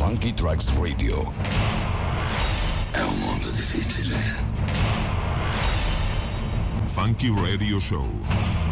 Funky Tracks Radio. È un mondo difficile. Funky Radio Show.